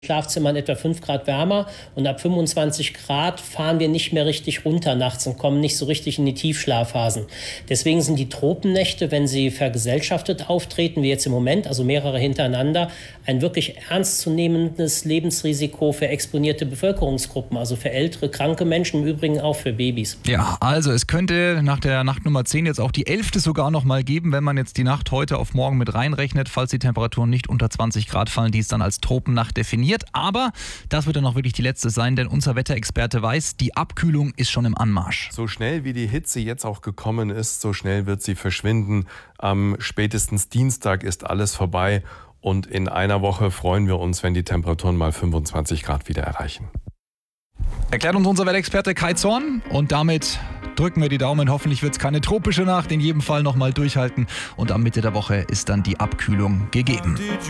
Schlafzimmern etwa 5 Grad wärmer und ab 25 Grad fahren wir nicht mehr richtig runter nachts und kommen nicht so richtig in die Tiefschlafphasen. Deswegen sind die Tropennächte, wenn sie vergesellschaftet auftreten, wie jetzt im Moment, also mehrere hintereinander, ein wirklich ernstzunehmendes Lebensrisiko für exponierte Bevölkerungsgruppen, also für ältere, kranke Menschen, im Übrigen auch für Babys. Ja, also es könnte nach der Nacht Nummer 10 jetzt auch die 11. sogar noch mal geben, wenn man jetzt die Nacht heute auf morgen mit reinrechnet, falls die Temperaturen nicht unter 20 Grad fallen, die ist dann als Tropennacht definiert. Aber das wird dann auch wirklich die letzte sein, denn unser Wetterexperte weiß, die Abkühlung ist schon im Anmarsch. So schnell wie die Hitze jetzt auch gekommen ist, so schnell wird sie verschwinden. Am spätestens Dienstag ist alles vorbei und in einer Woche freuen wir uns, wenn die Temperaturen mal 25 Grad wieder erreichen. Erklärt uns unser Wetterexperte Kai Zorn und damit drücken wir die Daumen. Hoffentlich wird es keine tropische Nacht, in jedem Fall nochmal durchhalten und am Mitte der Woche ist dann die Abkühlung gegeben.